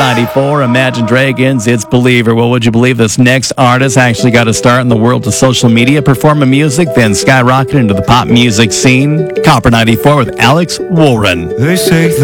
94, Imagine Dragons, It's Believer. Well, would you believe this next artist actually got a start in the world of social media performing music, then skyrocketed into the pop music scene? Copper 94 with Alex Warren. They say